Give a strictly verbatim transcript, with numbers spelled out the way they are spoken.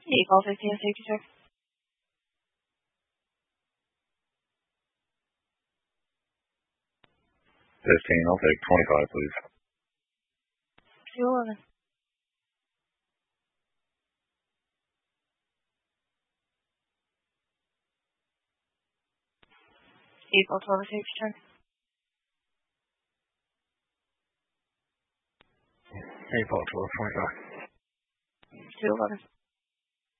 eight ball fifteen, safety check. fifteen, I'll take twenty-five, please. two eleven. eight ball twelve, safety check. eight ball twelve, twenty-five. two eleven.